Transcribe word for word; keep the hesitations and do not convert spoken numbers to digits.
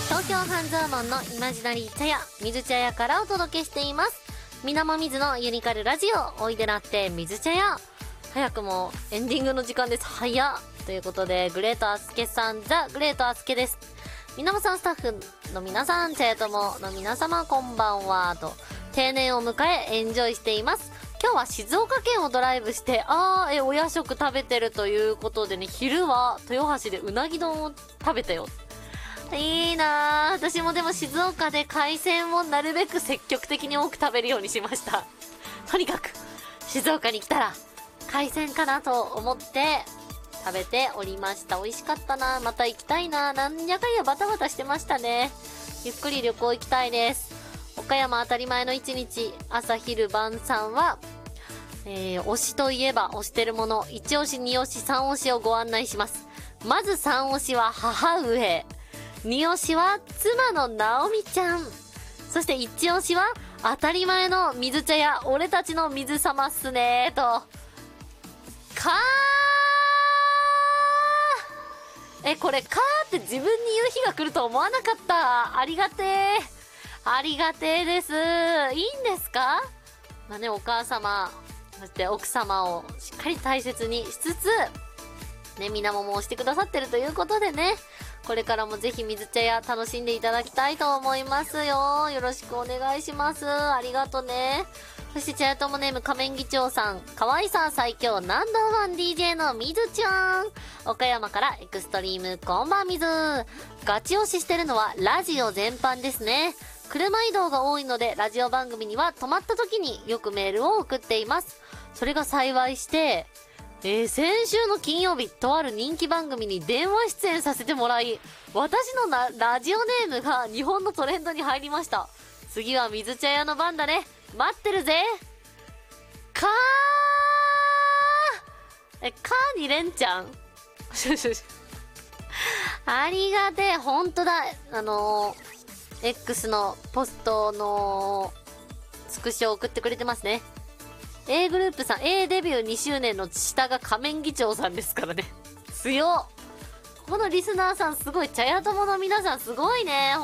東京半蔵門のイマジナリー茶屋水茶屋からお届けしています。みなもみずのユニカルラジオ、おいでなって水茶屋。早くもエンディングの時間です。早っということで、グレートアスケさん、ザ・グレートアスケです。みなもさんスタッフの皆さん、茶屋友の皆様こんばんはと、定年を迎えエンジョイしています。今日は静岡県をドライブして、あー、え、お夜食食べてるということでね、昼は豊橋でうなぎ丼を食べたよ。いいなぁ。私もでも静岡で海鮮をなるべく積極的に多く食べるようにしました。とにかく、静岡に来たら、海鮮かなと思って食べておりました。美味しかったな。また行きたいな。なんやかんやバタバタしてましたね。ゆっくり旅行行きたいです。岡山当たり前の一日、朝昼晩さんは、えー、推しといえば推してるもの、いち推し、に推し、さん推しをご案内します。まずさん推しは母上。に推しは妻の直美ちゃん。そしていち推しは当たり前の水茶や俺たちの水様っすねーと。かーえ、これかーって自分に言う日が来ると思わなかった。ありがてー。ありがてーです。いいんですか？まあね、お母様、そして奥様をしっかり大切にしつつ、ね、みなもも押してくださってるということでね、これからもぜひ水茶屋楽しんでいただきたいと思いますよ。よろしくお願いします。ありがとね。そして茶屋友ネーム仮面議長さん、可愛さ最強ナンバーワン ディージェー の水ちゃん。岡山からエクストリームこんばん水。ガチ推ししてるのはラジオ全般ですね。車移動が多いのでラジオ番組には止まった時によくメールを送っています。それが幸いして、えー、先週の金曜日、とある人気番組に電話出演させてもらい、私のなラジオネームが日本のトレンドに入りました。次は水茶屋の番だね。待ってるぜ。かーえ、かーにれんちゃんありがてえ。ほんとだ。あのー、X のポストのスクショを送ってくれてますね。A グループさん、A デビューにしゅうねんの下が仮面議長さんですからね。強っ。このリスナーさんすごい。茶屋友の皆さんすごいね。